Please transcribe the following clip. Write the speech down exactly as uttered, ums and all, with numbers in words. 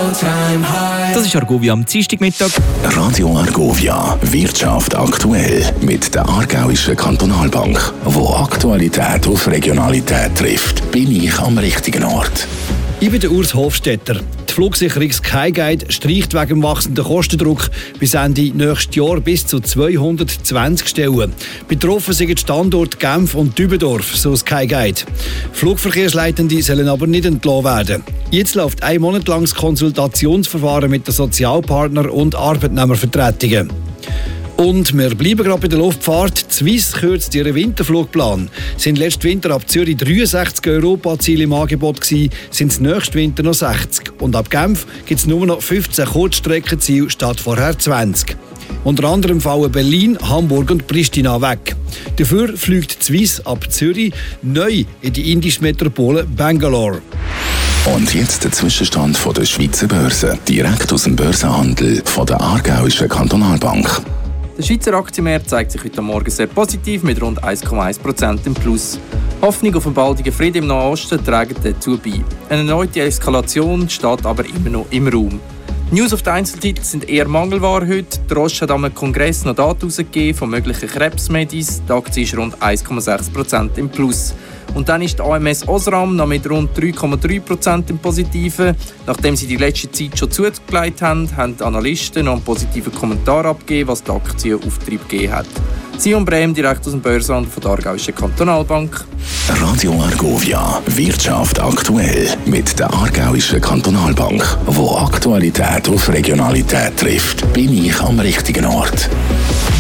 Das ist Argovia am Dienstagmittag. Radio Argovia, Wirtschaft aktuell mit der Aargauischen Kantonalbank. Wo Aktualität auf Regionalität trifft, bin ich am richtigen Ort. Ich bin der Urs Hofstetter. Die Flugsicherung Skyguide streicht wegen dem wachsenden Kostendruck bis Ende nächstes Jahr bis zu zweihundertzwanzig Stellen. Betroffen sind die Standorte Genf und Dübendorf, so Skyguide. Flugverkehrsleitende sollen aber nicht entlassen werden. Jetzt läuft ein Monat lang das Konsultationsverfahren mit den Sozialpartnern und Arbeitnehmervertretungen. Und wir bleiben gerade bei der Luftfahrt. Die Swiss kürzt ihren Winterflugplan. Sind letzten Winter ab Zürich dreiundsechzig Europaziele im Angebot gewesen, sind es nächsten Winter noch sechzig. Und ab Genf gibt es nur noch fünfzehn Kurzstreckenziele statt vorher zwanzig. Unter anderem fallen Berlin, Hamburg und Pristina weg. Dafür fliegt die Swiss ab Zürich neu in die indische Metropole Bangalore. Und jetzt der Zwischenstand von der Schweizer Börse, direkt aus dem Börsenhandel von der Aargauischen Kantonalbank. Der Schweizer Aktienmarkt zeigt sich heute Morgen sehr positiv mit rund eins Komma eins Prozent im Plus. Hoffnung auf einen baldigen Frieden im Nahen Osten trägt dazu bei. Eine erneute Eskalation steht aber immer noch im Raum. News auf den Einzeltiteln sind eher Mangelware heute. Der Roche hat am Kongress noch Daten herausgegeben von möglichen Krebsmedis. Die Aktie ist rund eins Komma sechs Prozent im Plus. Und dann ist die A M S Osram noch mit rund drei Komma drei Prozent im Positiven. Nachdem sie die letzte Zeit schon zugelegt haben, haben die Analysten noch einen positiven Kommentar abgegeben, was die Aktie Auftrieb gegeben hat. Sion Brehm, direkt aus dem Börsenhandel von der Aargauischen Kantonalbank. Radio Argovia, Wirtschaft aktuell mit der Aargauischen Kantonalbank. Wo Aktualität auf Regionalität trifft, bin ich am richtigen Ort.